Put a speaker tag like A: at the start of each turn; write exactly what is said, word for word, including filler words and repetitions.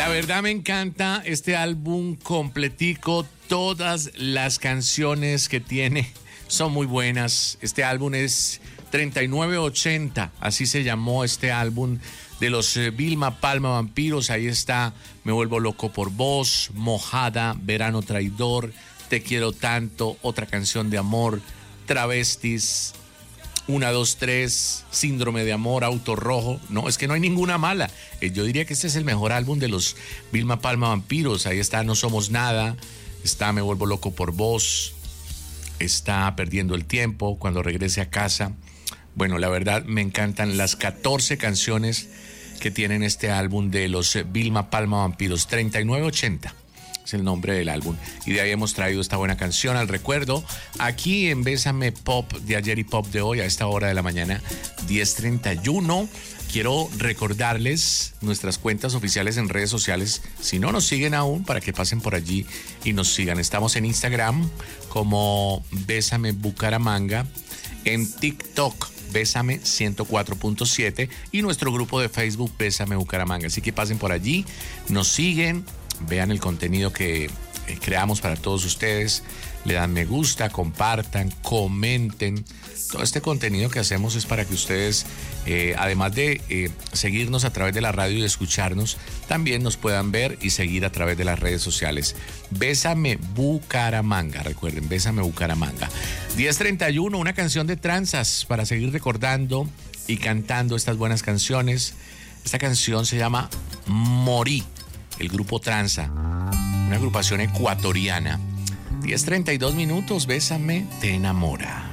A: La verdad me encanta este álbum completico. Todas las canciones que tiene son muy buenas. Este álbum es treinta y nueve ochenta, así se llamó este álbum de los eh, Vilma Palma Vampiros. Ahí está Me Vuelvo Loco por Vos, Mojada, Verano Traidor, Te Quiero Tanto, Otra Canción de Amor, Travestis, Una, dos, tres, Síndrome de Amor, Auto Rojo. No, es que no hay ninguna mala. Eh, yo diría que este es el mejor álbum de los Vilma Palma Vampiros. Ahí está No Somos Nada, está Me Vuelvo Loco por Vos, está Perdiendo el Tiempo, Cuando Regrese a Casa. Bueno, la verdad me encantan las catorce canciones que tienen este álbum de los Vilma Palma Vampiros. treinta y nueve ochenta es el nombre del álbum. Y de ahí hemos traído esta buena canción al recuerdo. Aquí en Bésame Pop de ayer y Pop de hoy, a esta hora de la mañana, diez treinta y uno. Quiero recordarles nuestras cuentas oficiales en redes sociales. Si no nos siguen aún, para que pasen por allí y nos sigan. Estamos en Instagram como Bésame Bucaramanga, en TikTok Bésame ciento cuatro punto siete y nuestro grupo de Facebook Bésame Bucaramanga. Así que pasen por allí, nos siguen, vean el contenido que creamos para todos ustedes, le dan me gusta, compartan, comenten. Todo este contenido que hacemos es para que ustedes, eh, además de eh, seguirnos a través de la radio y escucharnos, también nos puedan ver y seguir a través de las redes sociales. Bésame Bucaramanga, recuerden, Bésame Bucaramanga. diez treinta y uno, una canción de tranzas para seguir recordando y cantando estas buenas canciones. Esta canción se llama Morí, el grupo Tranza, una agrupación ecuatoriana. diez treinta y dos minutos, Bésame, te enamora.